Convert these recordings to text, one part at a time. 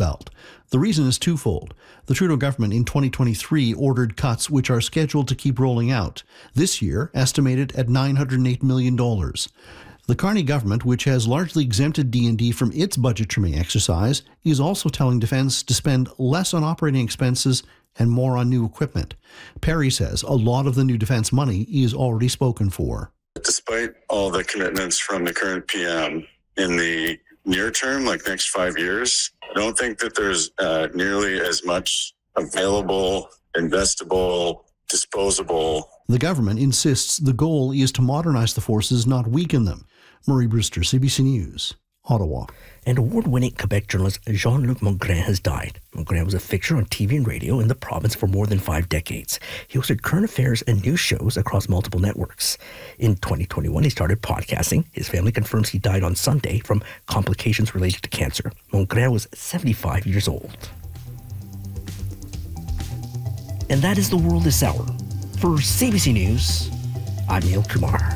Belt. The reason is twofold. The Trudeau government in 2023 ordered cuts which are scheduled to keep rolling out, this year estimated at $908 million. The Carney government, which has largely exempted D&D from its budget trimming exercise, is also telling Defence to spend less on operating expenses and more on new equipment. Perry says a lot of the new defence money is already spoken for. Despite all the commitments from the current PM in the near term, like next 5 years, I don't think that there's nearly as much available, investable, disposable. The government insists the goal is to modernize the forces, not weaken them. Murray Brewster, CBC News, Ottawa. And award-winning Quebec journalist Jean-Luc Mongrain has died. Mongrain was a fixture on TV and radio in the province for more than 5 decades. He hosted current affairs and news shows across multiple networks. In 2021, he started podcasting. His family confirms he died on Sunday from complications related to cancer. Mongrain was 75 years old. And that is the world this hour. For CBC News, I'm Neil Kumar.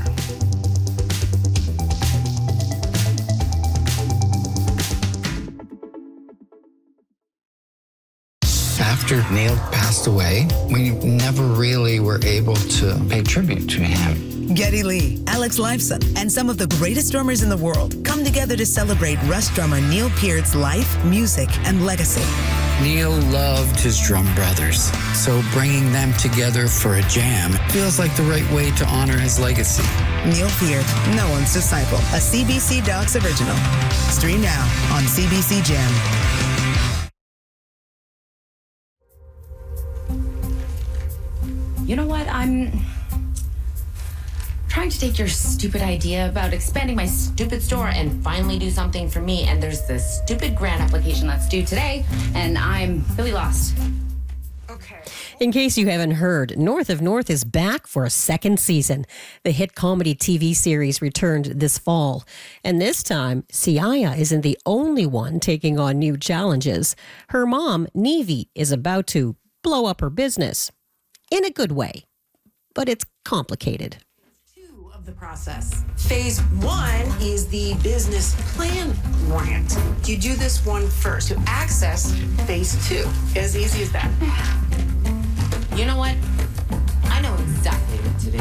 After Neil passed away, we never really were able to pay tribute to him. Geddy Lee, Alex Lifeson, and some of the greatest drummers in the world come together to celebrate Rush drummer Neil Peart's life, music, and legacy. Neil loved his drum brothers, so bringing them together for a jam feels like the right way to honor his legacy. Neil Peart, no one's disciple, a CBC Docs original. Stream now on CBC Gem. You know what? I'm trying to take your stupid idea about expanding my stupid store and finally do something for me. And there's this stupid grant application that's due today, and I'm really lost. Okay. In case you haven't heard, North of North is back for a second season. The hit comedy TV series returned this fall. And this time, Siaya isn't the only one taking on new challenges. Her mom, Nevi, is about to blow up her business. In a good way, but it's complicated. The process. Phase 1 is the business plan grant. You do this one first to access phase 2. As easy as that. You know what? I know exactly what to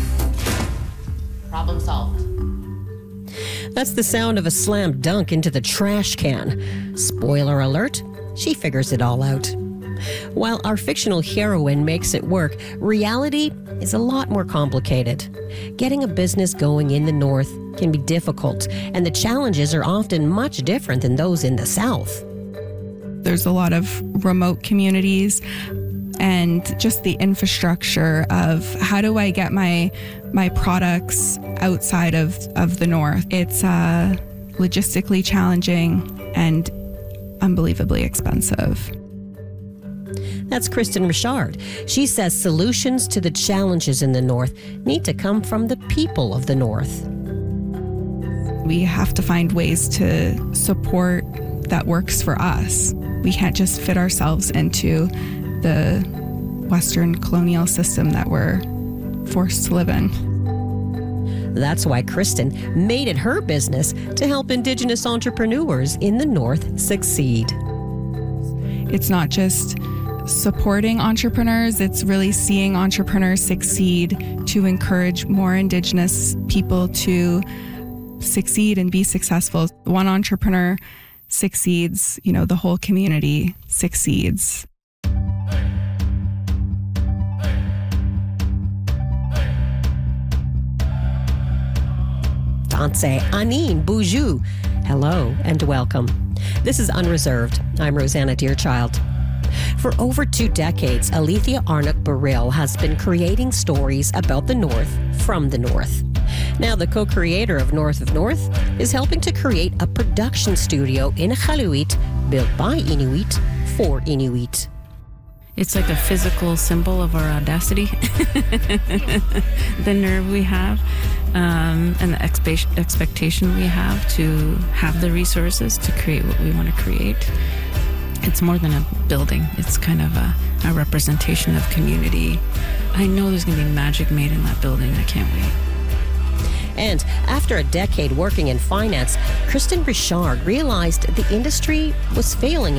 do. Problem solved. That's the sound of a slam dunk into the trash can. Spoiler alert, she figures it all out. While our fictional heroine makes it work, reality is a lot more complicated. Getting a business going in the North can be difficult, and the challenges are often much different than those in the South. There's a lot of remote communities and just the infrastructure of how do I get my products outside of the North. It's logistically challenging and unbelievably expensive. That's Kristen Richard. She says solutions to the challenges in the North need to come from the people of the North. We have to find ways to support that works for us. We can't just fit ourselves into the Western colonial system that we're forced to live in. That's why Kristen made it her business to help Indigenous entrepreneurs in the North succeed. It's not just supporting entrepreneurs, it's really seeing entrepreneurs succeed to encourage more Indigenous people to succeed and be successful. One entrepreneur succeeds, the whole community succeeds. Tanse Anine Boujou. Hello and welcome. This is Unreserved. I'm Rosanna Deerchild. For over 2 decades, Alethea Arnott-Burrill has been creating stories about the North from the North. Now, the co-creator of North is helping to create a production studio in Iqaluit built by Inuit for Inuit. It's like a physical symbol of our audacity, the nerve we have, and the expectation we have to have the resources to create what we want to create. It's more than a building. It's kind of a representation of community. I know there's going to be magic made in that building. I can't wait. And after a decade working in finance, Kristen Richard realized the industry was failing